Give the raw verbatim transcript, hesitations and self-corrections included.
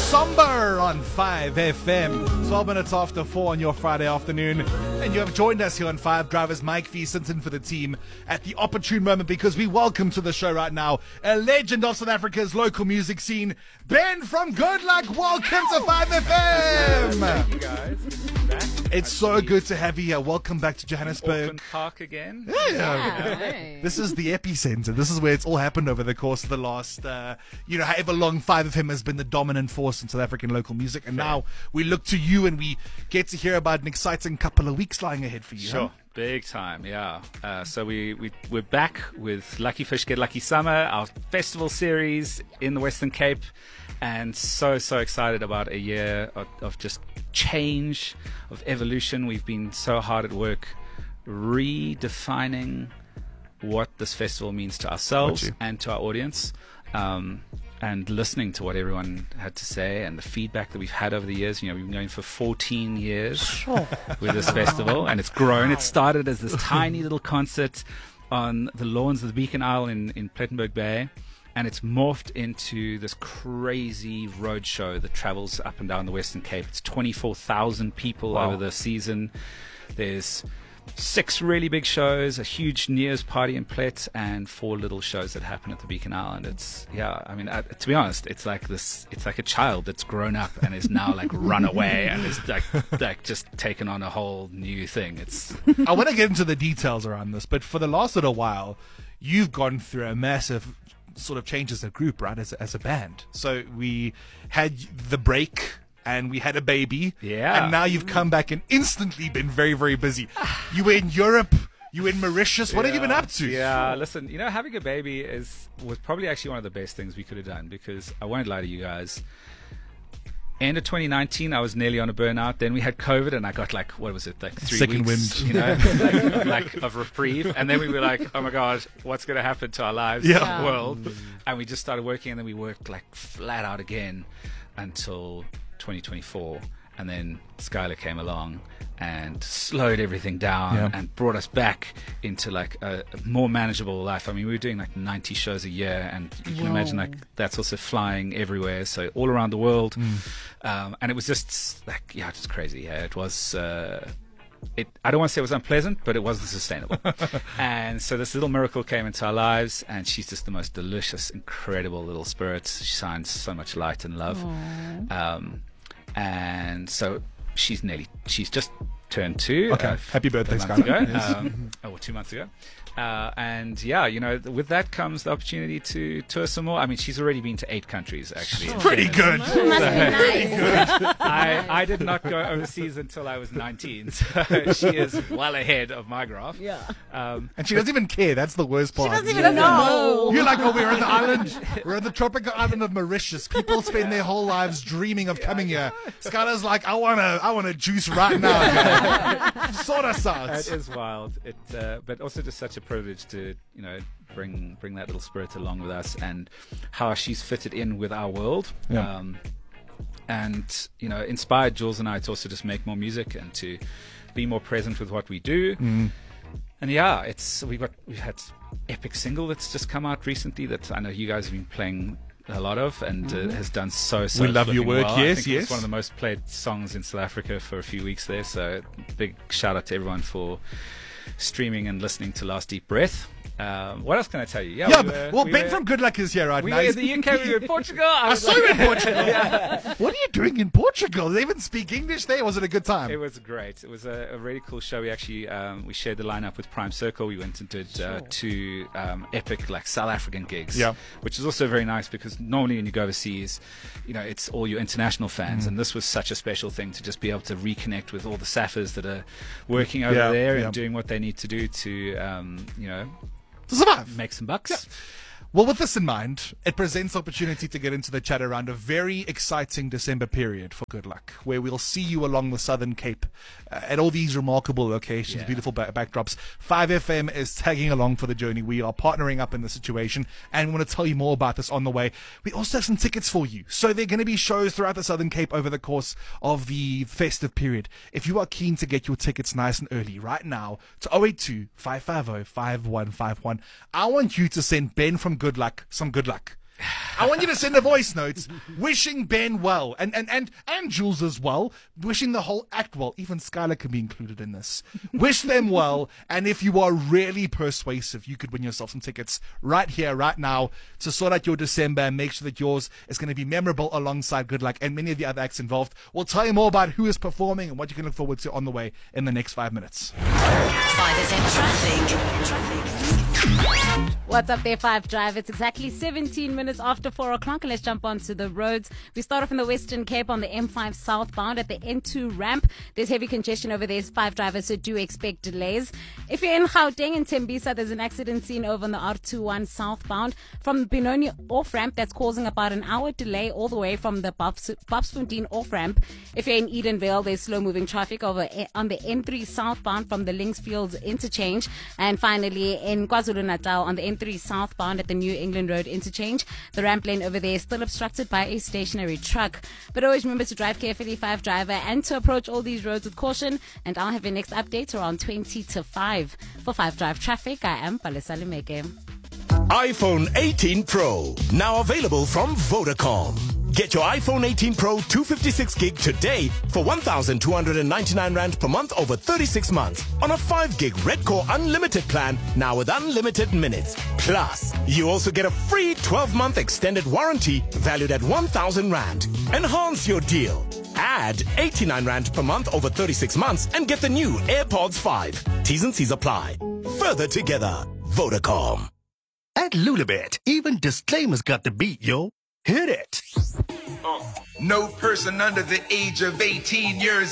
Somber on five F M. twelve minutes after four on your Friday afternoon. And you have joined us here on Five Drivers. Mike V sits in for the team at the opportune moment because we welcome to the show right now a legend of South Africa's local music scene, Ben from Good Luck. Welcome to five F M. Thank you guys. Back. It's so good to have you here. Welcome back to Johannesburg. Auckland Park again. Yeah. Yeah. This is the epicenter. This is where it's all happened over the course of the last, uh, you know, however long five F M has been the dominant force in South African local music. And now we look to you and we get to hear about an exciting couple of weeks lying ahead for you. Sure. Huh? Big time, yeah. Uh, so we, we, we're back with Lucky Fish Get Lucky Summer, our festival series in the Western Cape. And so, so excited about a year of, of just change, of evolution. We've been so hard at work redefining what this festival means to ourselves and to our audience, um, and listening to what everyone had to say and the feedback that we've had over the years. You know, we've been going for fourteen years with this festival, and it's grown. It started as this tiny little concert on the lawns of the Beacon Isle in, in Plettenberg Bay. And it's morphed into this crazy road show that travels up and down the Western Cape. It's twenty-four thousand people Wow. over the season. There's six really big shows, a huge New Year's party in Plet, and four little shows that happen at the Beacon Island. It's, yeah, I mean, uh, to be honest, it's like this, it's like a child that's grown up and is now like run away and is like, like just taken on a whole new thing. It's, I want to get into the details around this, but for the last little while, you've gone through a massive sort of change as a group, right, as, as a band. So we had the break and we had a baby. Yeah. And now you've come back and instantly been very, very busy. You were in Europe. You were in Mauritius. What have you been up to? Yeah, listen, you know, having a baby is was probably actually one of the best things we could have done, because I won't lie to you guys. End of twenty nineteen, I was nearly on a burnout. Then we had COVID, and I got like, what was it, like three Second weeks, wind. you know, like, like of reprieve. And then we were like, oh my God, what's going to happen to our lives, Yeah. in the world? And we just started working, and then we worked like flat out again until twenty twenty-four. And then Skylar came along and slowed everything down Yeah. and brought us back into like a, a more manageable life. I mean, we were doing like ninety shows a year, and you can Whoa. imagine like that's also flying everywhere, so all around the world. Mm. Um, and it was just like, yeah, just crazy. Yeah, it was. Uh, it. I don't want to say it was unpleasant, but it wasn't sustainable. And so this little miracle came into our lives, and she's just the most delicious, incredible little spirit. She shines so much light and love. Um, and so she's nearly. She's just turned two. Okay. uh, Happy birthday, a month Skylar. ago, Yes. um, oh, two months ago. Uh, and yeah, you know, th- with that comes the opportunity to tour some more. I mean, she's already been to eight countries, actually. Pretty good. Must be nice. I, I did not go overseas until I was nineteen, so she is well ahead of my graph. Yeah. Um, And she doesn't even care. That's the worst part. She doesn't even know. You're like, oh, we're on the island. We're on the tropical island of Mauritius. People spend their whole lives dreaming of coming here. Skylar's like, I wanna, I wanna juice right now. man. Sort us out. It is wild. It, uh, but also just such a privilege to, you know, bring bring that little spirit along with us, and how she's fitted in with our world. Yeah. Um, and you know, inspired Jules and I to also just make more music and to be more present with what we do. Mm. And yeah, it's we've got we've had epic single that's just come out recently that I know you guys have been playing a lot of, and uh, has done so so. We love your flipping work, well. yes, I think yes. It's one of the most played songs in South Africa for a few weeks there. So big shout out to everyone for streaming and listening to Last Deep Breath. Um, what else can I tell you? Yeah, we but- were- well, we Ben were- from Good Luck is here right We now. were He's- in the U K. We were in Portugal. I I was saw like- you in Portugal. What are you doing in Portugal? They even speak English there. Was it a good time? It was great. It was a, a really cool show. We actually um, we shared the lineup with Prime Circle. We went and did uh, two um, epic like South African gigs, Yeah. which is also very nice because normally when you go overseas, you know, it's all your international fans, and this was such a special thing to just be able to reconnect with all the Saffers that are working over Yeah, there yeah. and doing what they need to do to, um, you know, To survive. make some bucks. Well, with this in mind, it presents opportunity to get into the chat around a very exciting December period for Good Luck, where we'll see you along the Southern Cape uh, at all these remarkable locations, Yeah. beautiful ba- backdrops. five F M is tagging along for the journey. We are partnering up in the situation, and we want to tell you more about this on the way. We also have some tickets for you. So there are going to be shows throughout the Southern Cape over the course of the festive period. If you are keen to get your tickets nice and early right now to oh eight two, five five oh, five one five one, I want you to send Ben from Good Luck some good luck. I want you to send a voice note wishing Ben well and, and, and, and Jules as well, wishing the whole act well. Even Skylar can be included in this. Wish them well, and if you are really persuasive, you could win yourself some tickets right here, right now, to sort out your December and make sure that yours is going to be memorable alongside Good Luck and many of the other acts involved. We'll tell you more about who is performing and what you can look forward to on the way in the next five minutes. five F M traffic. Traffic. What's up there, Five Drive? It's exactly seventeen minutes after four o'clock, and let's jump onto the roads. We start off in the Western Cape on the M five southbound at the N two ramp. There's heavy congestion over there, Five Drivers, so do expect delays. If you're in Gauteng and Tembisa, there's an accident scene over on the R twenty-one southbound from the Benoni off-ramp that's causing about an hour delay all the way from the Babsfontein off-ramp. If you're in Edenvale, there's slow-moving traffic over on the N three southbound from the Linksfields interchange. And finally, in KwaZulu-Natal on the N three southbound at the New England Road interchange, the ramp lane over there is still obstructed by a stationary truck. But always remember to drive carefully, Five Driver, and to approach all these roads with caution. And I'll have your next update around twenty to five. For Five Drive Traffic, I am Palesa Limeke. iPhone eighteen Pro, now available from Vodacom. Get your iPhone eighteen Pro two fifty-six gig today for one thousand two hundred ninety-nine rand per month over thirty-six months on a five gig Red Core Unlimited plan, now with unlimited minutes. Plus, you also get a free twelve month extended warranty valued at one thousand rand. Enhance your deal. Add eighty-nine rand per month over thirty-six months and get the new AirPods five. T's and C's apply. Further together, Vodacom. At Lulabet, even disclaimers got the beat, yo. Hit it. No person under the age of eighteen years